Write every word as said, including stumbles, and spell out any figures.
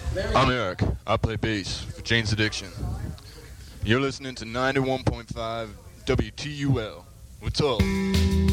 I'm Eric. I play bass for Jane's Addiction. You're listening to ninety-one point five W T U L. What's up?